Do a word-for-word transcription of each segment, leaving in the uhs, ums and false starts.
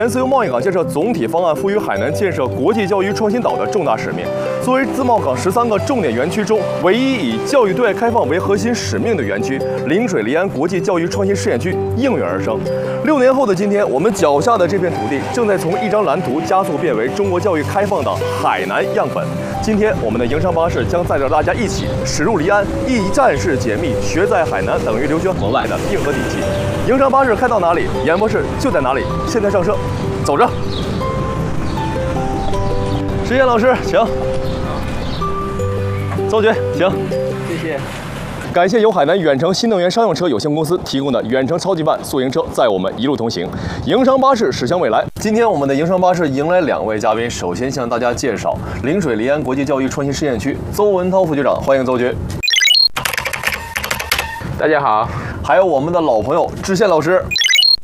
自由贸易港建设总体方案赋予海南建设国际教育创新岛的重大使命。作为自贸港十三个重点园区中唯一以教育对外开放为核心使命的园区，陵水离安国际教育创新试验区应运而生。六年后的今天，我们脚下的这片土地正在从一张蓝图加速变为中国教育开放的海南样本。今天，我们的营商巴士将载着大家一起驶入离安，一站式解密学在海南等于留学河外的硬核底气。营商巴士开到哪里，演播室就在哪里。现在上车，走着。石岩老师，请。邹局，请。 谢谢。 感谢由海南远程新能源商用车有限公司提供的远程超级版宿营车，载我们一路同行。营商巴士驶向未来。今天我们的营商巴士迎来两位嘉宾，首先向大家介绍陵水离安国际教育创新试验区邹文涛副局长，欢迎邹局。 大家好。 还有我们的老朋友知县老师。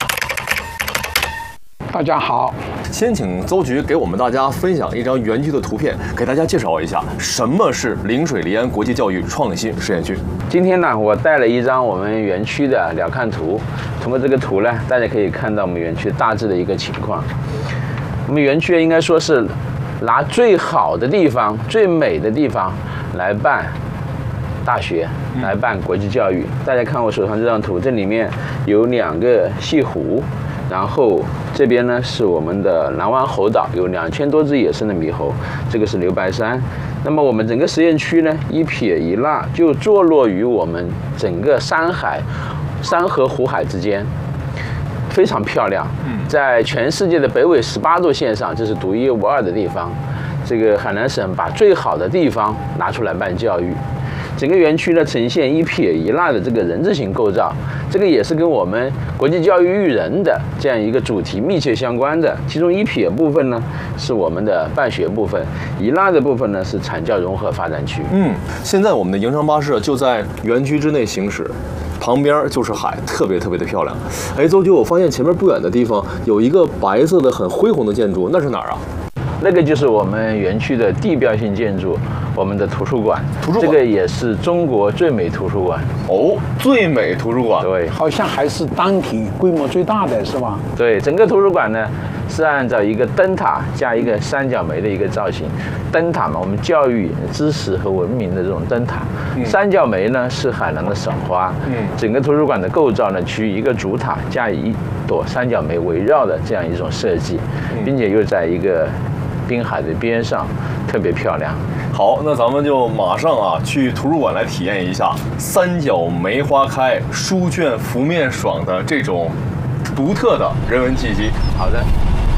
大家好。 先请邹局给我们大家分享一张园区的图片，给大家介绍一下什么是陵水离安国际教育创新试验区。 今天呢，我带了一张我们园区的鸟瞰图。通过这个图呢，大家可以看到我们园区大致的一个情况。我们园区应该说是拿最好的地方、最美的地方来办大学，来办国际教育。大家看我手上这张图，这里面有两个西湖。然后这边呢是我们的南湾猴岛，有两千多只野生的猕猴，这个是留白山。那么我们整个实验区呢，一撇一捺就坐落于我们整个山海、山河湖海之间，非常漂亮。在全世界的北纬十八度线上，这是独一无二的地方。这个海南省把最好的地方拿出来办教育。整个园区呢呈现一撇一捺的这个人字形构造，这个也是跟我们国际教育育人的这样一个主题密切相关的。其中一撇部分呢是我们的办学部分，一捺的部分呢是产教融合发展区。 嗯，现在我们的营商巴士就在园区之内行驶。旁边就是海，特别特别的漂亮。哎，邹局，我发现前面不远的地方有一个白色的很恢宏的建筑，那是哪儿啊？ 那个就是我们园区的地标性建筑，我们的图书馆。 图书馆， 这个也是中国最美图书馆。 哦，最美图书馆。 对， 好像还是单体规模最大的是吧？ 对，整个图书馆呢是按照一个灯塔加一个三角梅的一个造型。灯塔嘛，我们教育、知识和文明的这种灯塔。嗯、三角梅呢是海南的省花。嗯，整个图书馆的构造呢，取一个主塔加一朵三角梅围绕的这样一种设计，并且又在一个滨海的边上，特别漂亮。 好，那咱们就马上啊去图书馆来体验一下三角梅花开、书卷拂面爽的这种独特的人文气息。 好的。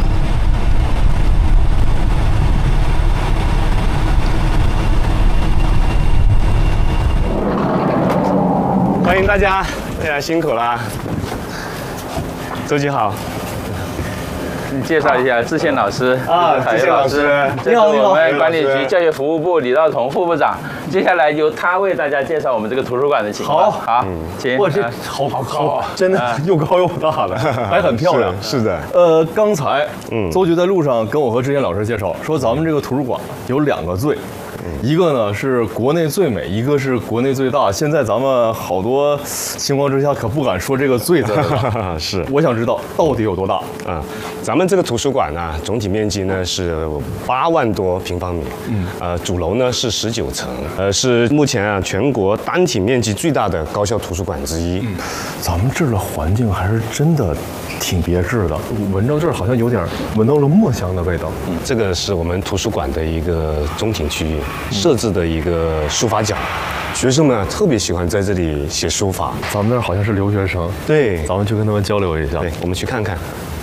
欢迎大家，大家辛苦了。邹局好。 你介绍一下知县老师啊，知县老师， 这是我们管理局教育服务部李道彤副部长。接下来由他为大家介绍我们这个图书馆的情况。好，好，请。 哇，这好高啊，真的又高又大的，还很漂亮。 是的。 呃，刚才邹局在路上跟我和知县老师介绍说，咱们这个图书馆有两个最。一个呢是国内最美，一个是国内最大。现在咱们好多情况之下可不敢说这个最字了。 是， 我想知道到底有多大啊、 嗯？咱们这个图书馆呢，总体面积呢是八万多平方米，嗯，呃，主楼呢是十九层，呃，是目前啊全国单体面积最大的高校图书馆之一。嗯， 咱们这儿的环境还是真的挺别致的，闻到这儿好像有点闻到了墨香的味道。 嗯，这个是我们图书馆的一个中庭区域。设置的一个书法角，学生们特别喜欢在这里写书法。 咱们那儿好像是留学生， 对， 咱们去跟他们交流一下。 对，我们去看看。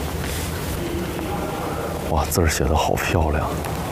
哇，字儿写得好漂亮！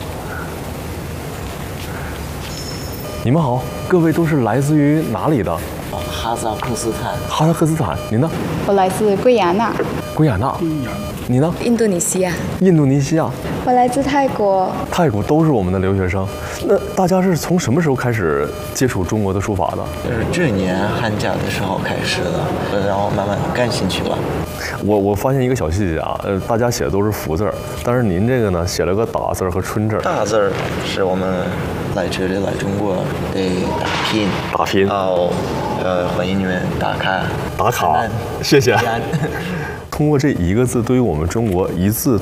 你们好，各位都是来自于哪里的？ 啊，哈萨克斯坦。 哈萨克斯坦，你呢？ 我来自圭亚那。 圭亚那。你呢？ 印度尼西亚。 印度尼西亚。 我来自泰国。 泰国都是我们的留学生。那大家是从什么时候开始接触中国的书法的？ 就是这年寒假的时候开始的，然后慢慢感兴趣了。 我我发现一个小细节啊，呃，大家写的都是福字儿，但是您这个呢，写了个打字和春字。 大字是我们来这里来中国得打拼， 打拼。 哦，呃，欢迎你们打卡。 打卡，谢谢。通过这一个字，对于我们中国一字